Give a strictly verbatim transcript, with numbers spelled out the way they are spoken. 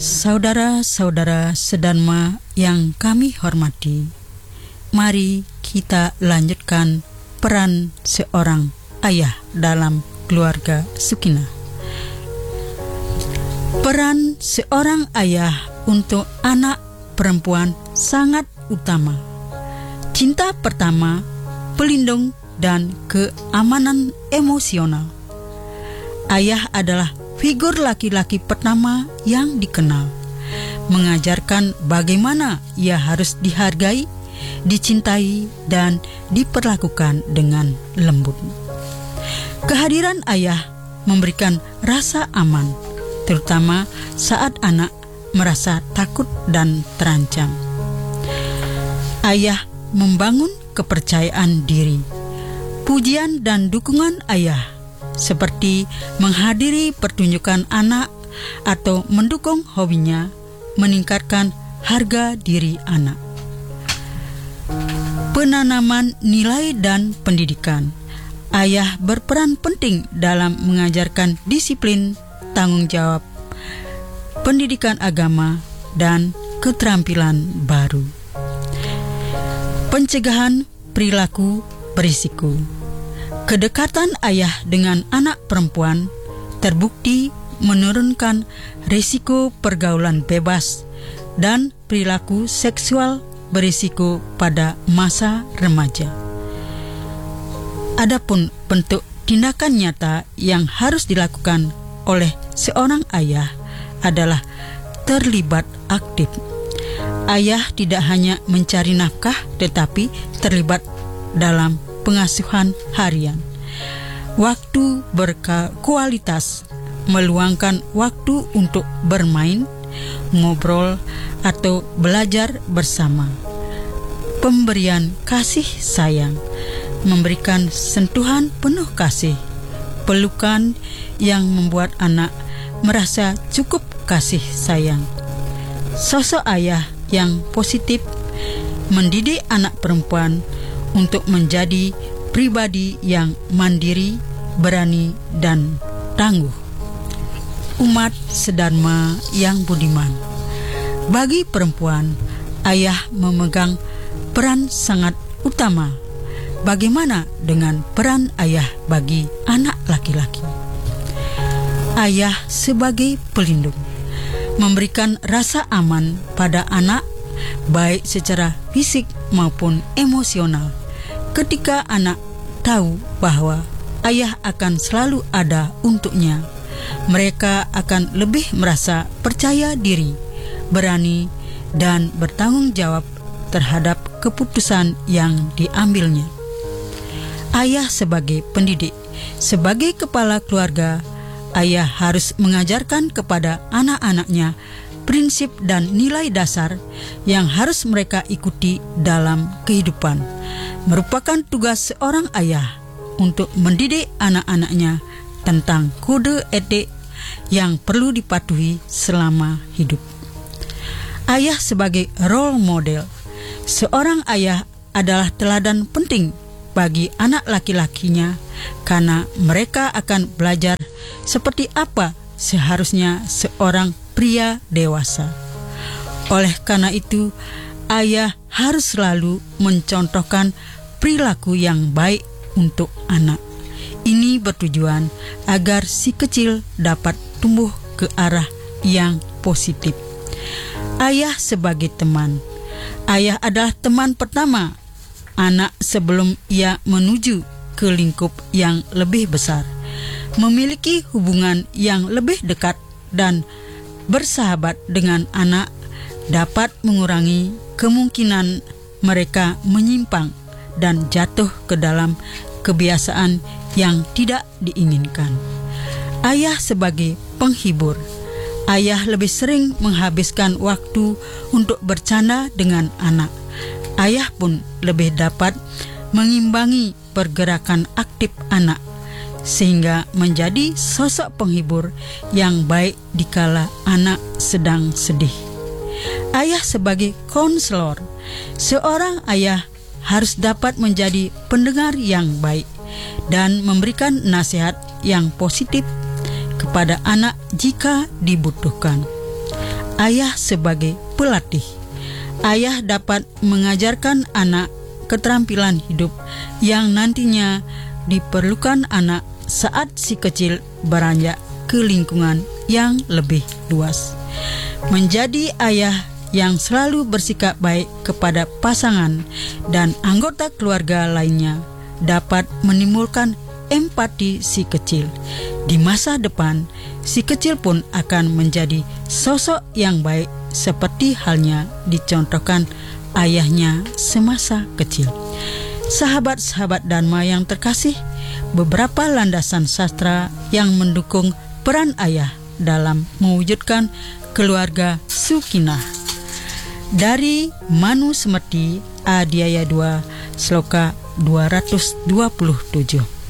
Saudara-saudara sedharma yang kami hormati, mari kita lanjutkan peran seorang ayah dalam keluarga Sukina. Peran seorang ayah untuk anak perempuan sangat utama. Cinta pertama, pelindung dan keamanan emosional. Ayah adalah figur laki-laki pertama yang dikenal, mengajarkan bagaimana ia harus dihargai, dicintai, dan diperlakukan dengan lembut. Kehadiran ayah memberikan rasa aman, terutama saat anak merasa takut dan terancam. Ayah membangun kepercayaan diri. Pujian dan dukungan ayah seperti menghadiri pertunjukan anak atau mendukung hobinya meningkatkan harga diri anak. Penanaman nilai dan pendidikan. Ayah berperan penting dalam mengajarkan disiplin, tanggung jawab, pendidikan agama, dan keterampilan baru. Pencegahan perilaku berisiko. Kedekatan ayah dengan anak perempuan terbukti menurunkan risiko pergaulan bebas dan perilaku seksual berisiko pada masa remaja. Adapun bentuk tindakan nyata yang harus dilakukan oleh seorang ayah adalah terlibat aktif. Ayah tidak hanya mencari nafkah, tetapi terlibat dalam pengasuhan harian. Waktu berkualitas, meluangkan waktu untuk bermain, ngobrol, atau belajar bersama. Pemberian kasih sayang, memberikan sentuhan penuh kasih, pelukan yang membuat anak merasa cukup kasih sayang. Sosok ayah yang positif mendidik anak perempuan untuk menjadi pribadi yang mandiri, berani, dan tangguh. Umat sedharma yang budiman. Bagi perempuan, ayah memegang peran sangat utama. Bagaimana dengan peran ayah bagi anak laki-laki? Ayah sebagai pelindung, memberikan rasa aman pada anak, baik secara fisik maupun emosional. Ketika anak tahu bahwa ayah akan selalu ada untuknya, mereka akan lebih merasa percaya diri, berani, dan bertanggung jawab terhadap keputusan yang diambilnya. Ayah sebagai pendidik, sebagai kepala keluarga, ayah harus mengajarkan kepada anak-anaknya prinsip dan nilai dasar yang harus mereka ikuti dalam kehidupan. Merupakan tugas seorang ayah untuk mendidik anak-anaknya tentang kode etik yang perlu dipatuhi selama hidup. Ayah sebagai role model. Seorang ayah adalah teladan penting bagi anak laki-lakinya karena mereka akan belajar seperti apa seharusnya seorang pria dewasa. Oleh karena itu, ayah harus selalu mencontohkan perilaku yang baik untuk anak. Ini bertujuan agar si kecil dapat tumbuh ke arah yang positif. Ayah sebagai teman. Ayah adalah teman pertama anak sebelum ia menuju ke lingkup yang lebih besar. Memiliki hubungan yang lebih dekat dan bersahabat dengan anak dapat mengurangi kemungkinan mereka menyimpang dan jatuh ke dalam kebiasaan yang tidak diinginkan. Ayah sebagai penghibur. Ayah lebih sering menghabiskan waktu untuk bercanda dengan anak. Ayah pun lebih dapat mengimbangi pergerakan aktif anak, sehingga menjadi sosok penghibur yang baik dikala anak sedang sedih. Ayah sebagai konselor. Seorang ayah harus dapat menjadi pendengar yang baik dan memberikan nasihat yang positif kepada anak jika dibutuhkan. ayah sebagai pelatih. Ayah dapat mengajarkan anak keterampilan hidup yang nantinya diperlukan anak saat si kecil beranjak ke lingkungan yang lebih luas. Menjadi ayah yang selalu bersikap baik kepada pasangan dan anggota keluarga lainnya dapat menimbulkan empati si kecil. Di masa depan, si kecil pun akan menjadi sosok yang baik seperti halnya dicontohkan ayahnya semasa kecil. Sahabat-sahabat Dharma yang terkasih, beberapa landasan sastra yang mendukung peran ayah dalam mewujudkan keluarga Sukinah. Dari Manu Semerti, Adiaya dua, Sloka dua ratus dua puluh tujuh.